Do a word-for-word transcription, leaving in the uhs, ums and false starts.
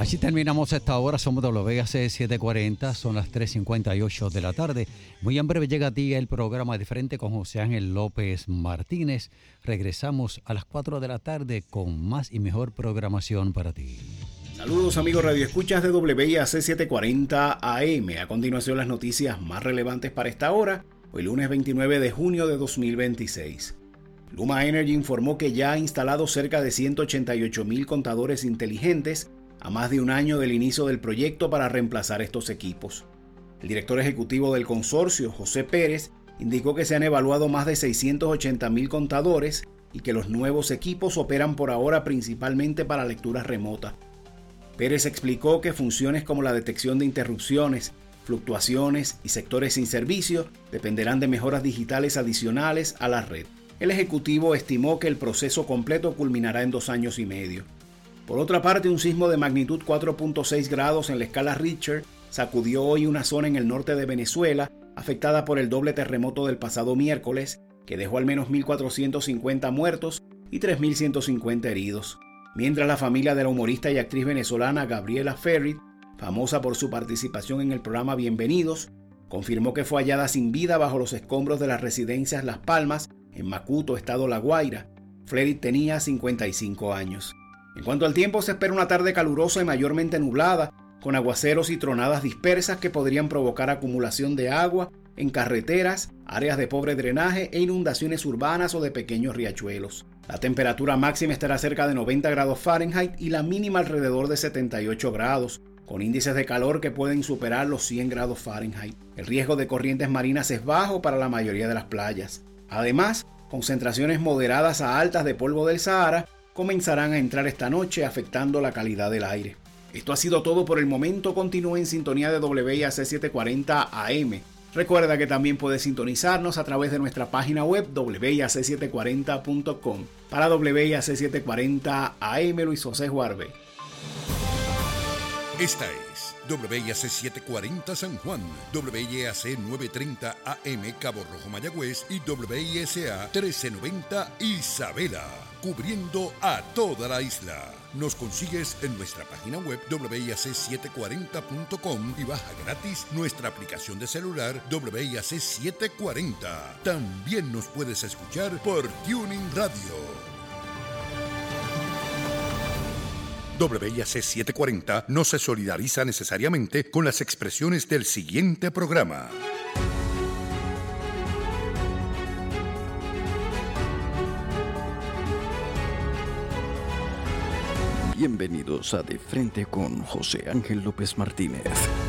Así terminamos esta hora. Somos W A C setecientos cuarenta, son las tres cincuenta y ocho de la tarde. Muy en breve llega a ti el programa De Frente con José Ángel López Martínez. Regresamos a las cuatro de la tarde con más y mejor programación para ti. Saludos amigos radioescuchas de W A C setecientos cuarenta A M. A continuación las noticias más relevantes para esta hora, hoy lunes veintinueve de junio de dos mil veintiséis. Luma Energy informó que ya ha instalado cerca de ciento ochenta y ocho mil contadores inteligentes a más de un año del inicio del proyecto para reemplazar estos equipos. El director ejecutivo del consorcio, José Pérez, indicó que se han evaluado más de seiscientos ochenta mil contadores y que los nuevos equipos operan por ahora principalmente para lectura remota. Pérez explicó que funciones como la detección de interrupciones, fluctuaciones y sectores sin servicio dependerán de mejoras digitales adicionales a la red. El ejecutivo estimó que el proceso completo culminará en dos años y medio. Por otra parte, un sismo de magnitud cuatro punto seis grados en la escala Richter sacudió hoy una zona en el norte de Venezuela afectada por el doble terremoto del pasado miércoles, que dejó al menos mil cuatrocientos cincuenta muertos y tres mil ciento cincuenta heridos. Mientras la familia de la humorista y actriz venezolana Gabriela Ferrit, famosa por su participación en el programa Bienvenidos, confirmó que fue hallada sin vida bajo los escombros de las residencias Las Palmas, en Macuto, estado La Guaira. Ferrit tenía cincuenta y cinco años. En cuanto al tiempo, se espera una tarde calurosa y mayormente nublada, con aguaceros y tronadas dispersas que podrían provocar acumulación de agua en carreteras, áreas de pobre drenaje e inundaciones urbanas o de pequeños riachuelos. La temperatura máxima estará cerca de noventa grados Fahrenheit y la mínima alrededor de setenta y ocho grados, con índices de calor que pueden superar los cien grados Fahrenheit. El riesgo de corrientes marinas es bajo para la mayoría de las playas. Además, concentraciones moderadas a altas de polvo del Sahara comenzarán a entrar esta noche afectando la calidad del aire. Esto ha sido todo por el momento. Continúe en sintonía de W A C setecientos cuarenta A M. Recuerda que también puedes sintonizarnos a través de nuestra página web W A C setecientos cuarenta punto com. Para W A C setecientos cuarenta A M, Luis José Juarbe. Esta es W A C setecientos cuarenta San Juan, W A C novecientos treinta A M Cabo Rojo Mayagüez y W S A trece noventa Isabela, cubriendo a toda la isla. Nos consigues en nuestra página web W A C setecientos cuarenta punto com y baja gratis nuestra aplicación de celular W A C setecientos cuarenta. También nos puedes escuchar por Tuning Radio. W A C setecientos cuarenta no se solidariza necesariamente con las expresiones del siguiente programa. Bienvenidos a De Frente con José Ángel López Martínez.